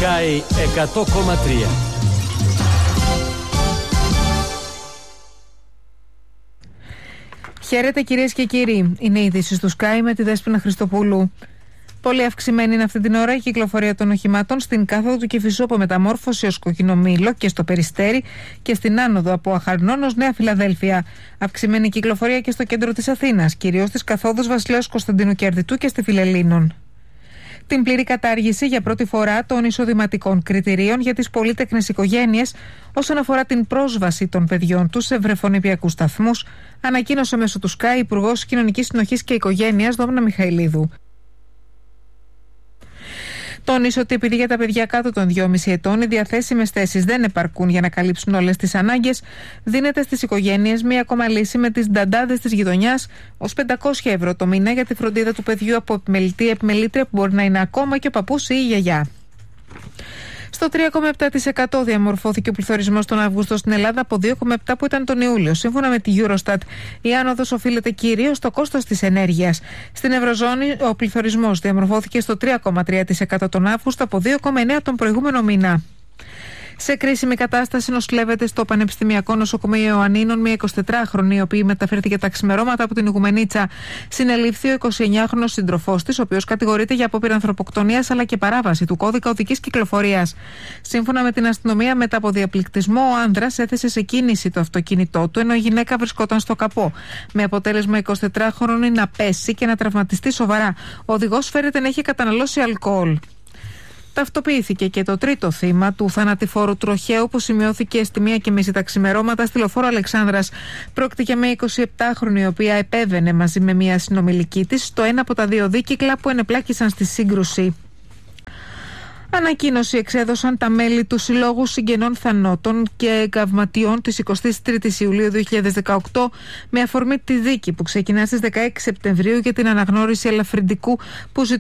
Sky 100,3. Χαίρετε κυρίες και κύριοι. Είναι η είδηση του Sky με τη Δέσποινα Χριστοπούλου. Πολύ αυξημένη είναι αυτή την ώρα η κυκλοφορία των οχημάτων στην κάθοδο του Κηφισού από Μεταμόρφωση ως Κοκκινομήλο και στο Περιστέρι και στην άνοδο από Αχαρνών ως Νέα Φιλαδέλφια. Αυξημένη κυκλοφορία και στο κέντρο της Αθήνας, κυρίως στις καθόδους Βασιλέως Κωνσταντίνου Κερδιτού και στη Φιλελλήνων. Την πλήρη κατάργηση για πρώτη φορά των εισοδηματικών κριτηρίων για τις πολύτεκνες οικογένειες όσον αφορά την πρόσβαση των παιδιών τους σε βρεφονιπιακούς σταθμούς, ανακοίνωσε μέσω του Sky Υπουργός Κοινωνικής Συνοχής και Οικογένειας Δόμνα Μιχαηλίδου. Τόνισε ότι επειδή για τα παιδιά κάτω των 2,5 ετών οι διαθέσιμες θέσεις δεν επαρκούν για να καλύψουν όλες τις ανάγκες, δίνεται στις οικογένειες μία ακόμα λύση με τις νταντάδες της γειτονιάς ως 500 ευρώ το μήνα για τη φροντίδα του παιδιού από επιμελητή επιμελήτρια που μπορεί να είναι ακόμα και ο παππούς ή η γιαγιά. Στο 3,7% διαμορφώθηκε ο πληθωρισμός τον Αύγουστο στην Ελλάδα από 2,7% που ήταν τον Ιούλιο. Σύμφωνα με τη Eurostat, η άνοδος οφείλεται κυρίως στο κόστος της ενέργειας. Στην Ευρωζώνη, ο πληθωρισμός διαμορφώθηκε στο 3,3% τον Αύγουστο από 2,9% τον προηγούμενο μήνα. Σε κρίσιμη κατάσταση νοσηλεύεται στο Πανεπιστημιακό Νοσοκομείο Ιωαννίνων μία 24χρονη, η οποία μεταφέρθηκε τα ξημερώματα από την Ιγουμενίτσα. Συνελήφθη ο 29χρονος σύντροφός της, ο οποίος κατηγορείται για απόπειρα ανθρωποκτονίας αλλά και παράβαση του κώδικα οδικής κυκλοφορίας. Σύμφωνα με την αστυνομία, μετά από διαπληκτισμό, ο άνδρας έθεσε σε κίνηση το αυτοκίνητό του, ενώ η γυναίκα βρισκόταν στο καπό. Με αποτέλεσμα 24χρονη να πέσει και να τραυματιστεί σοβαρά. Ο οδηγός φέρεται να έχει καταναλώσει αλκοόλ. Ταυτοποιήθηκε και το τρίτο θύμα του θανατηφόρου τροχαίου που σημειώθηκε στη 1:30 τα ξημερώματα στη Λεωφόρο Αλεξάνδρας. Πρόκειται για μια 27χρονη, η οποία επέβαινε μαζί με μια συνομιλική της στο ένα από τα δύο δίκυκλα που ενεπλάκησαν στη σύγκρουση. Ανακοίνωση εξέδωσαν τα μέλη του Συλλόγου Συγγενών Θανότων και Εγκαυματιών της 23ης Ιουλίου 2018 με αφορμή τη δίκη που ξεκινά στις 16 Σεπτεμβρίου για την αναγνώριση ελαφρυντικού που